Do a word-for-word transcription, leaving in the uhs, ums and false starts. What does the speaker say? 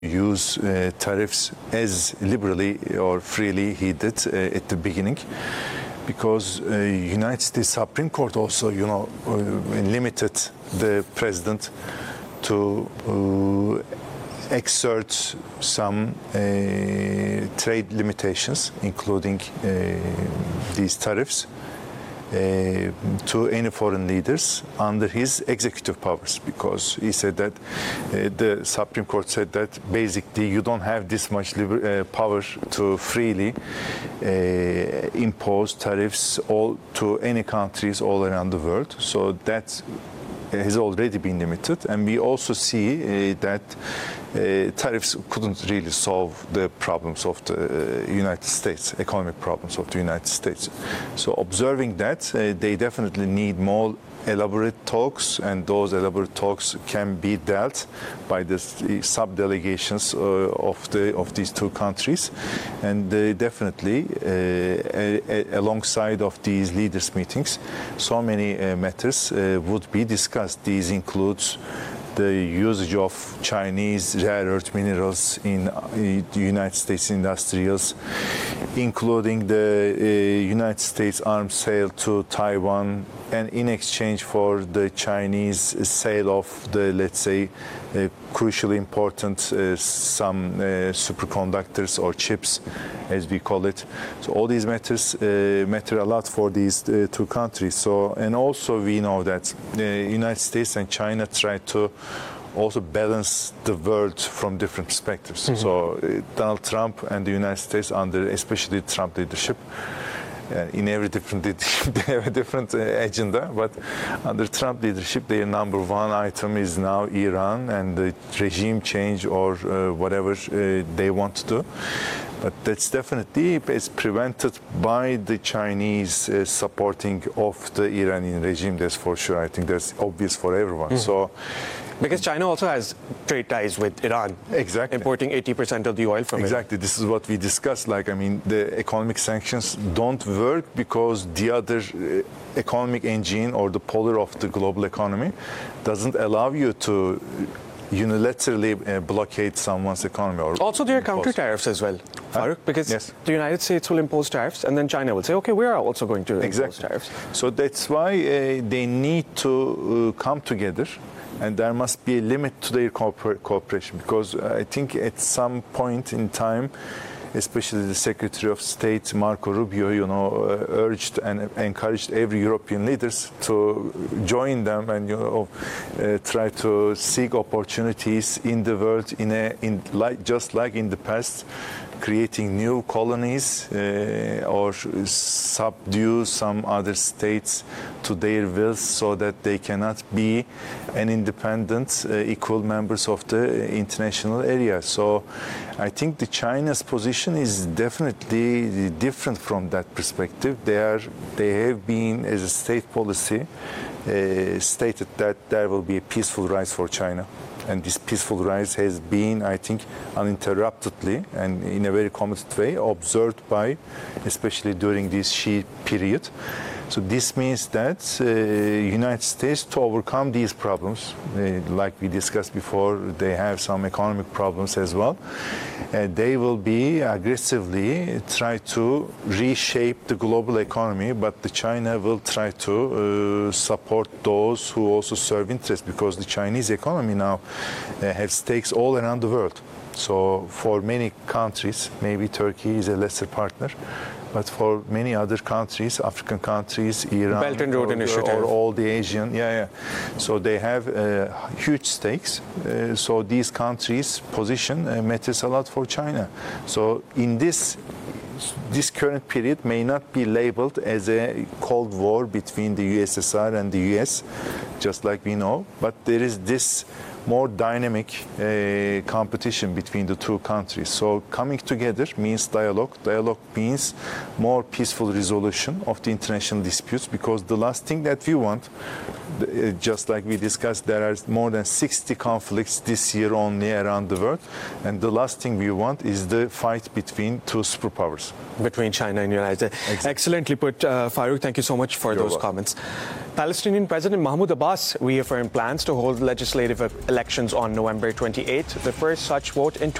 use uh, tariffs as liberally or freely he did uh, at the beginning, because uh, United States Supreme Court also, you know, uh, limited the president to uh, exert some uh, trade limitations, including uh, these tariffs, Uh, to any foreign leaders under his executive powers, because he said that uh, the Supreme Court said that basically you don't have this much liber uh, power to freely uh, impose tariffs all to any countries all around the world. So that has already been limited, and we also see uh, that uh, tariffs couldn't really solve the problems of the uh, United States, economic problems of the United States. So observing that, uh, they definitely need more elaborate talks, and those elaborate talks can be dealt by the sub-delegations uh, of the of these two countries, and uh, definitely uh, a, a, alongside of these leaders meetings, so many uh, matters uh, would be discussed. These includes the usage of Chinese rare earth minerals in the United States industrials, including the uh, United States arms sale to Taiwan, and in exchange for the Chinese sale of the, let's say, uh, crucially important uh, some uh, superconductors or chips, as we call it. So all these matters uh, matter a lot for these uh, two countries. So, and also we know that the United States and China try to also balance the world from different perspectives. Mm-hmm. So uh, Donald Trump and the United States, under especially Trump leadership, Uh, in every different they have a different uh, agenda, but under Trump leadership, their number one item is now Iran and the regime change, or uh, whatever uh, they want to do. But that's definitely is prevented by the Chinese uh, supporting of the Iranian regime. That's for sure. I think that's obvious for everyone. Mm. So. Because China also has trade ties with Iran. Exactly. Importing eighty percent of the oil from exactly. it. Exactly. This is what we discussed. Like, I mean, the economic sanctions don't work because the other uh, economic engine, or the polar of the global economy, doesn't allow you to unilaterally uh, blockade someone's economy. Or also, there are counter tariffs as well, Farouk, because yes. the United States will impose tariffs, and then China will say, okay, we are also going to exactly. impose tariffs. So that's why uh, they need to uh, come together. And there must be a limit to their cooperation, because I think at some point in time, especially the Secretary of State Marco Rubio, you know, uh, urged and encouraged every European leaders to join them and, you know, uh, try to seek opportunities in the world, in a in like just like in the past, creating new colonies uh, or subdue some other states to their wills, so that they cannot be an independent, uh, equal members of the international area. So I think the China's position is definitely different from that perspective. They are, they have been, as a state policy, uh, stated that there will be a peaceful rise for China. And this peaceful rise has been, I think, uninterruptedly and in a very committed way observed by, especially during this Xi period. So this means that uh, United States, to overcome these problems, uh, like we discussed before, they have some economic problems as well. Uh, they will be aggressively try to reshape the global economy, but the China will try to uh, support those who also serve interest, because the Chinese economy now uh, has stakes all around the world. So for many countries, maybe Turkey is a lesser partner, but for many other countries, African countries, Iran, Belt and Road or, Initiative, or all the Asian, yeah, yeah. So they have uh, huge stakes. Uh, so these countries' position uh, matters a lot for China. So in this, this current period may not be labeled as a Cold War between the U S S R and the U S, just like we know, but there is this more dynamic uh, competition between the two countries. So coming together means dialogue. Dialogue means more peaceful resolution of the international disputes, because the last thing that we want, uh, just like we discussed, there are more than sixty conflicts this year only around the world, and the last thing we want is the fight between two superpowers. Between China and the United States. Exactly. Excellently put, uh, Farouk. Thank you so much for You're those welcome. comments. Palestinian President Mahmoud Abbas reaffirmed plans to hold legislative elections on November twenty-eighth, the first such vote in